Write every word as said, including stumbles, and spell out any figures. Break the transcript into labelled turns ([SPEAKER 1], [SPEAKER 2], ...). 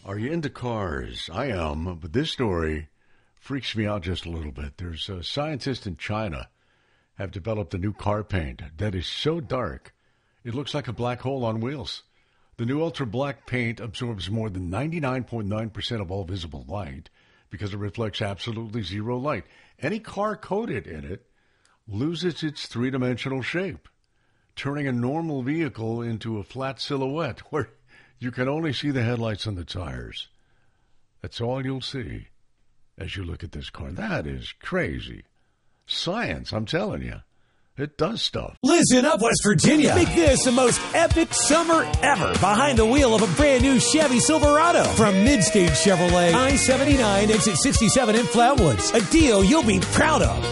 [SPEAKER 1] Are you into cars? I am, but this story freaks me out just a little bit. There's a scientist in China have developed a new car paint that is so dark, it looks like a black hole on wheels. The new ultra-black paint absorbs more than ninety-nine point nine percent of all visible light because it reflects absolutely zero light. Any car coated in it loses its three-dimensional shape, turning a normal vehicle into a flat silhouette where you can only see the headlights and the tires. That's all you'll see as you look at this car. That is crazy. Science, I'm telling you. It does stuff.
[SPEAKER 2] Listen up, West Virginia. Make this the most epic summer ever behind the wheel of a brand new Chevy Silverado from Midstage Chevrolet, I seventy-nine, exit sixty-seven in Flatwoods. A deal you'll be proud of.